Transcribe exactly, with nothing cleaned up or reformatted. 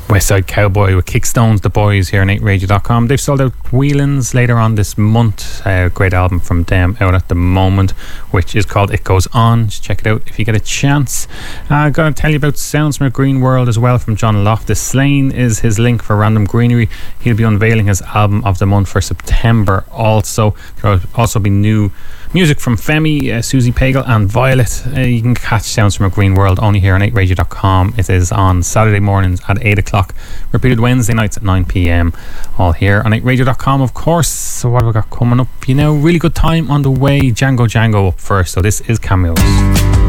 West Side Cowboy with Kickstones, the boys here on eight radio dot com. They've sold out Whelan's later on this month. A uh, great album from them out at the moment, which is called It Goes On. Just check it out if you get a chance. I'm uh, going to tell you about Sounds from a Green World as well from John Loftus. Slane is his link for Random Greenery. He'll be unveiling his album of the month for September also. There will also be new music from Femi, uh, Susie Pagel and Violet. Uh, you can catch Sounds from a Green World only here on eight radio dot com. It is on Saturday mornings at eight o'clock, repeated Wednesday nights at nine p.m. all here on eight radio dot com, of course. So what have we got coming up? You know, really good time on the way. Django Django up first. So this is Cameos.